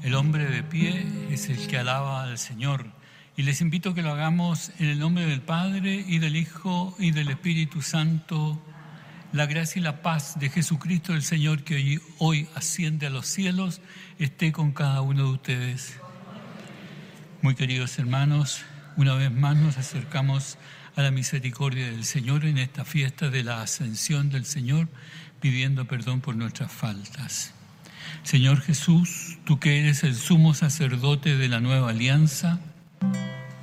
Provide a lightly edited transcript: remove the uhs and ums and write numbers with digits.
El hombre de pie es el que alaba al Señor. Y les invito a que lo hagamos en el nombre del Padre, y del Hijo, y del Espíritu Santo. La gracia y la paz de Jesucristo el Señor, que hoy asciende a los cielos, esté con cada uno de ustedes. Muy queridos hermanos, una vez más nos acercamos a la misericordia del Señor en esta fiesta de la Ascensión del Señor, pidiendo perdón por nuestras faltas. Señor Jesús, tú que eres el sumo sacerdote de la nueva alianza,